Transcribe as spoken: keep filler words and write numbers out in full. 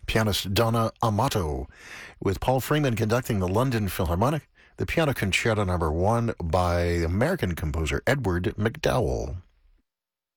pianist Donna Amato, with Paul Freeman conducting the London Philharmonic, the Piano Concerto Number One by American composer Edward MacDowell.